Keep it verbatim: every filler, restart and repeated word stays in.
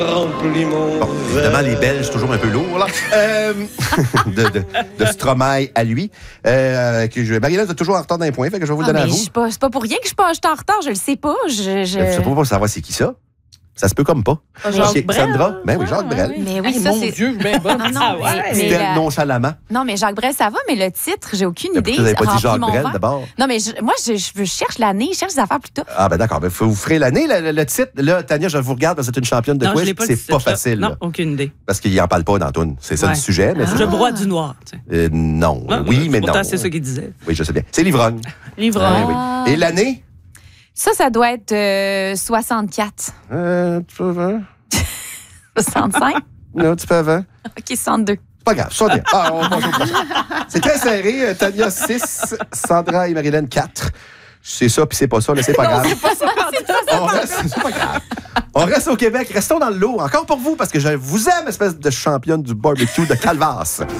Remplis mon Bon, évidemment, les Belges, toujours un peu lourds, là. Euh, de, de, de Stromae à lui. Euh, que je, Marie-Hélène, vous êtes toujours en retard d'un point, fait que je vais vous le Ah, donner à mais vous. je suis pas- c'est pas pour rien que je suis pas- je suis en retard, je le sais pas. Je, je... Je sais pas pour savoir c'est qui ça. Ça se peut comme pas. Jacques Ok, Brel. Sandra? Ben oui, Jacques Ah, Brel. oui. Mais oui, Hey, ça, mon c'est- Dieu, ben bon. Ah non, Ah mais- ouais. mais- C'était la- nonchalamment. Non, mais Jacques Brel, ça va, mais le titre, j'ai aucune Mais idée. pourquoi vous n'avez pas dit Remplis Jacques mon Brel verre. d'abord? Non, mais je- moi, je, je, je cherche l'année, je cherche des affaires plus tôt. Ah, ben d'accord. Ben, vous ferez l'année, le, le- le titre. Là, Tania, je vous regarde, vous êtes une championne de Non, je quiz. l'ai pas C'est dit, pas ça. facile. Non, là, aucune idée. parce qu'il n'en parle pas dans Toon. C'est ça Ouais. le sujet. Mais c'est- Je broie du noir. Tu sais. Euh, non. Non, Oui, mais non. pourtant, c'est ça qu'il disait. Oui, je sais bien. C'est l'ivrogne. L'ivrogne. Ah, oui. Et l'année? Ça, ça doit être euh, soixante-quatre. Euh, tu peux avant? soixante-cinq? Non, tu peux avant? OK, soixante-deux. C'est pas grave, ça va bien. Ah, on passe au prochain. C'est très serré. Euh, Tania, six. Sandra et Marie-Hélène, quatre. C'est ça, puis c'est pas ça, là, c'est pas grave. On reste, c'est pas grave. On reste au Québec. Restons dans le lot. Encore pour vous, parce que je vous aime, espèce de championne du barbecue de Calvas.